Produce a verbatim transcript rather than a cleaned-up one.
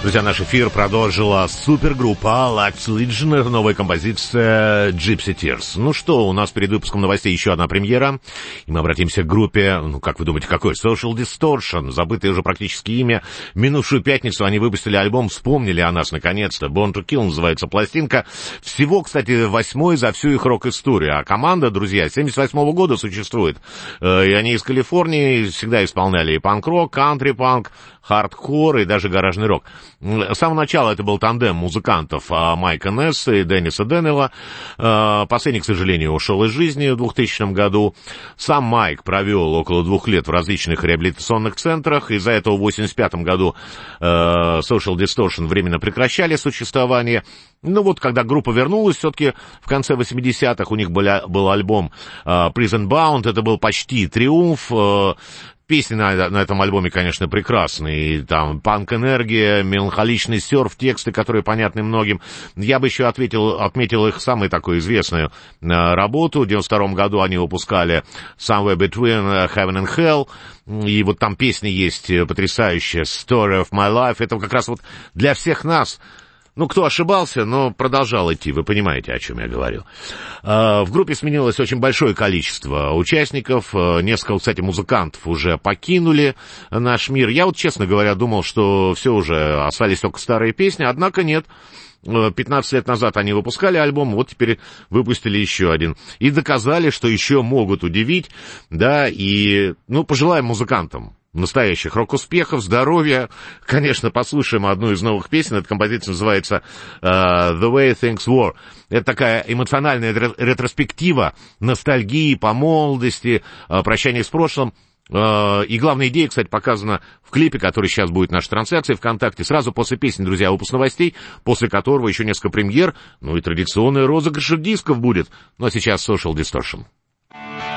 Друзья, наш эфир продолжила супергруппа Lux Legion, новая композиция Gypsy Tears. Ну что, у нас перед выпуском новостей еще одна премьера, и мы обратимся к группе, ну как вы думаете, какой? Social Distortion, забытое уже практически имя. В минувшую пятницу они выпустили альбом, вспомнили о нас наконец-то. Born to Kill называется пластинка. Всего, кстати, восьмой за всю их рок-историю. А команда, друзья, с семьдесят восьмого года существует. И они из Калифорнии, всегда исполняли и панк-рок, кантри-панк, хардкор и даже гаражный рок. С самого начала это был тандем музыкантов Майка Несса и Денниса Деннелла. Последний, к сожалению, ушел из жизни в двухтысячном году. Сам Майк провел около двух лет в различных реабилитационных центрах. Из-за этого в восемьдесят пятом году Social Distortion временно прекращали существование. Ну вот, когда группа вернулась, все-таки в конце восьмидесятых у них был, был альбом Prison Bound. Это был почти триумф. Песни на, на этом альбоме, конечно, прекрасные. Там панк-энергия, меланхоличный серф, тексты, которые понятны многим. Я бы еще ответил, отметил их самую такую известную э, работу. В девяносто втором году они выпускали Somewhere Between Heaven and Hell. И вот там песни есть потрясающая Story of My Life. Это как раз вот для всех нас. Ну, кто ошибался, но продолжал идти, вы понимаете, о чем я говорю. В группе сменилось очень большое количество участников, несколько, кстати, музыкантов уже покинули наш мир. Я вот, честно говоря, думал, что все уже, остались только старые песни, однако нет. пятнадцать лет назад они выпускали альбом, вот теперь выпустили еще один. И доказали, что еще могут удивить, да, и, ну, пожелаем музыкантам настоящих рок-успехов, здоровья. Конечно, послушаем одну из новых песен. Эта композиция называется uh, The Way Things Were. Это такая эмоциональная ретроспектива ностальгии по молодости, uh, прощания с прошлым. Uh, и главная идея, кстати, показана в клипе, который сейчас будет в нашей трансляции ВКонтакте. Сразу после песни, друзья, выпуск новостей, после которого еще несколько премьер, ну и традиционный розыгрыш дисков будет. Ну а сейчас Social Distortion.